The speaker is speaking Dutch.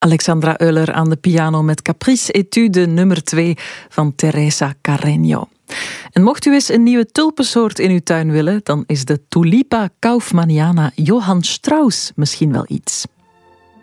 Alexandra Euler aan de piano met Caprice Etude nummer 2 van Teresa Carreño. En mocht u eens een nieuwe tulpensoort in uw tuin willen, dan is de Tulipa kaufmanniana Johann Strauss misschien wel iets.